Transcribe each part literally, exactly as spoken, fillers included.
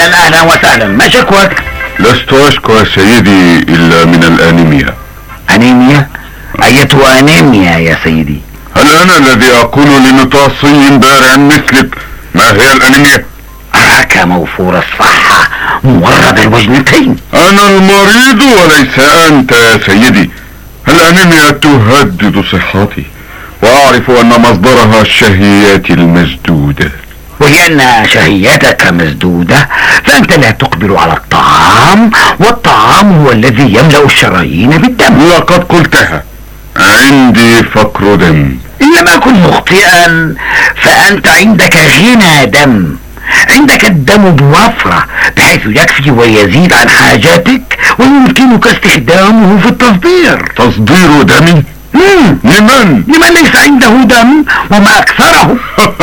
اهلا اهلا وسهلا، ما شكوك؟ لست اشكو سيدي الا من الانيميا. انيميا؟ ايتها انيميا يا سيدي؟ هل انا الذي اقول لمتعصي بارع مثلك ما هي الانيميا؟ اراك موفور الصحة مورد الوجنتين. انا المريض وليس انت يا سيدي. الانيميا تهدد صحتي، واعرف ان مصدرها الشهيات المسدودة. ولأن شهيتك مسدودة فأنت لا تقبل على الطعام، والطعام هو الذي يملأ الشرايين بالدم. لقد قلتها، عندي فقر دم. إن لم أكن مخطئا فأنت عندك غنى دم، عندك الدم بوفرة بحيث يكفي ويزيد عن حاجاتك، ويمكنك استخدامه في التصدير. تصدير دمي؟ مم. لمن؟ لمن ليس عنده دم وما أكثره.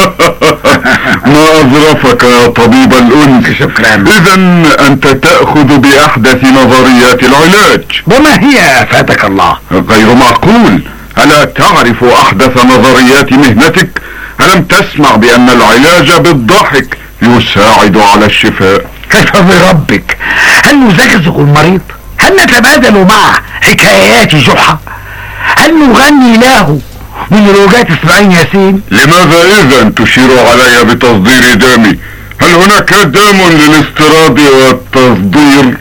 ما أظرفك يا طبيب الأنس. شكرا. إذا أنت تأخذ بأحدث نظريات العلاج. وما هي فاتك الله؟ غير معقول. ألا تعرف أحدث نظريات مهنتك؟ ألم تسمع بأن العلاج بالضحك يساعد على الشفاء؟ كيف بربك؟ هل نزغزغ المريض؟ هل نتبادل معه حكايات جحا؟ هل نغني له مونولوجات اسماعيل ياسين؟ لماذا إذا تشير علي بتصدير دمي؟ هل هناك دم للاستيراد والتصدير؟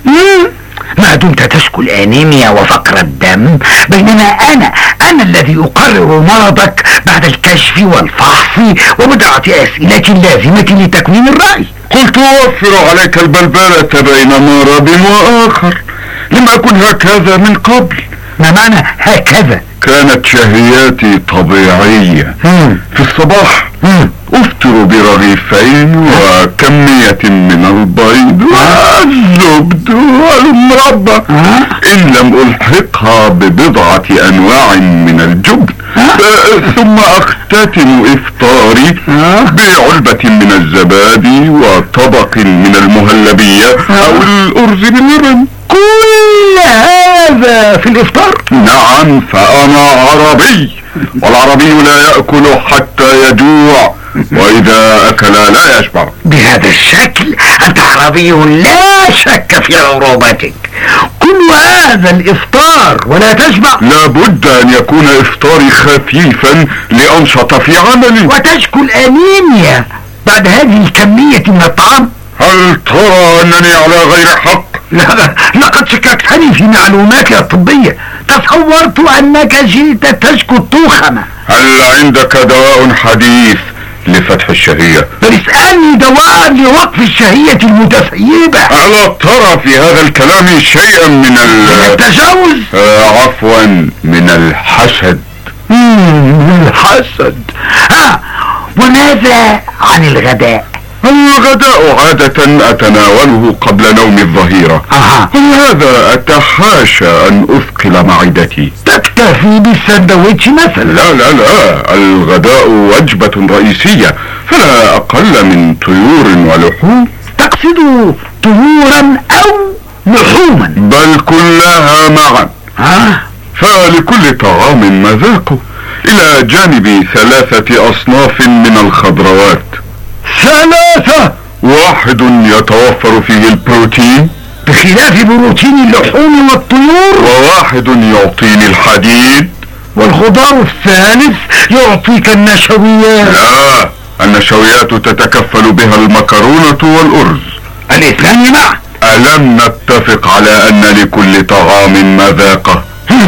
ما دمت تشكو الانيميا وفقر الدم، بينما انا انا الذي اقرر مرضك بعد الكشف والفحص وبضعة اسئلة لازمة لتكوين الرأي. قلت اوفر عليك البلبلة بين مرض واخر. لم اكن هكذا من قبل. ما معنى هكذا؟ كانت شهياتي طبيعية. مم. في الصباح مم. افطر برغيفين وكمية من البيض والزبد والمربى، ان لم الحقها ببضعة انواع من الجبن، ثم اختتم افطاري بعلبة من الزبادي وطبق من المهلبية او الارز باللبن. كل هذا في الافطار؟ نعم، فانا عربي، والعربي لا يأكل حتى يجوع، واذا اكل لا يشبع. بهذا الشكل انت عربي لا شك في عروبتك. كل هذا الافطار ولا تشبع؟ لابد ان يكون افطاري خفيفا لانشط في عملي. وتشكو الانيميا بعد هذه الكمية من الطعام؟ هل ترى انني على غير حق؟ لا، لقد شككتني في معلوماتي الطبية. تصورت انك جئت تشكو التوخمة. هل عندك دواء حديث لفتح الشهية؟ بل اسألني دواء لوقف الشهية المتسيبة. ألا ترى في هذا الكلام شيئا من ال التجاوز؟ آه عفوا، من الحسد. مم، الحسد. ها، وماذا عن الغداء؟ الغداء عادة أتناوله قبل نوم الظهيرة. أها. ولهذا أتحاشى أن أثقل معدتي. تكتفي بالسندويتش مثلا؟ لا لا لا، الغداء وجبة رئيسية، فلا أقل من طيور ولحوم. تقصد طيورا أو لحوما؟ بل كلها معا. ها؟ فلكل طعام مذاقه، إلى جانب ثلاثة أصناف من الخضروات. ثلاثة؟ واحد يتوفر فيه البروتين بخلاف بروتين اللحوم والطيور، وواحد يعطيني الحديد، والخضار الثالث يعطيك النشويات. لا، النشويات تتكفل بها المكرونة والأرز. الاثنين معا. ألم نتفق على أن لكل طعام مذاقه؟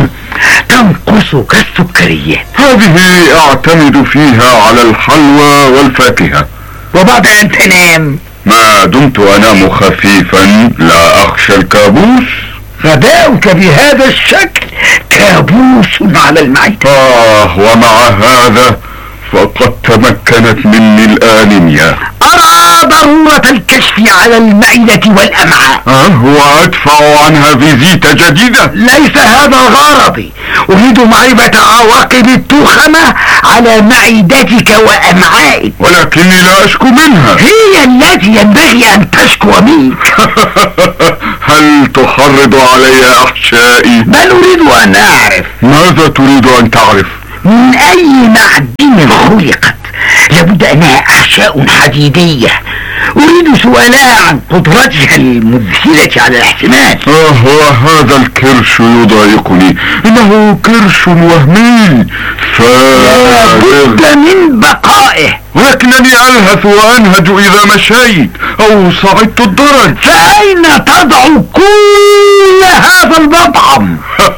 تنقصك السكريات. هذه أعتمد فيها على الحلوى والفاكهة. وبعد أن تنام؟ ما دمت أنام خفيفا لا أخشى الكابوس. غداؤك بهذا الشكل كابوس على المعدة. آه، ومع هذا فقد تمكنت مني الآنيميا. أرى ضرورة الكشف على المعدة والأمعاء. أه، وأدفع عنها فيزيتا جديدة. ليس هذا غرضي، أريد معرفة عواقب التوخمة على معدتك وأمعائك. ولكني لا أشكو منها. هي التي ينبغي أن تشكو منك. هل تحرض علي أحشائي؟ بل أريد أن أعرف. ماذا تريد أن تعرف؟ من أي معدن خلقت؟ لابد أنها أحشاء حديدية. أريد سؤالها عن قدرتها المذهلة على الاحتمال. آه وهذا الكرش يضايقني، إنه كرش وهمي فارغ لابد من بقائه. ولكنني ألهث وأنهج إذا مشيت أو صعدت الدرج. فأين تضع كل هذا المطعم؟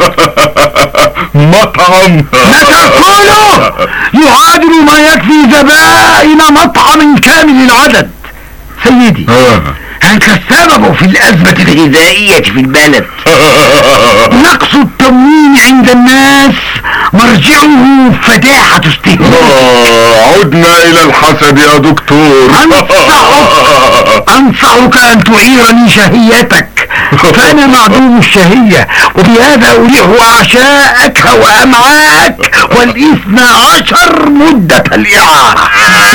مطعم لا تقوله يعادل ما يكفي زبائن مطعم كامل العدد. سيدي آه. أنت السبب في الأزمة الغذائية في البلد. نقص التموين عند الناس مرجعه فداحة استهلاك. آه عدنا إلى الحسد يا دكتور. أنصحك أنصحك أن تعيرني شهيتك، فأنا معدوم الشهية، وبهذا أريح أعشائك وأمعاك والاثنى عشر مدة الإعارة.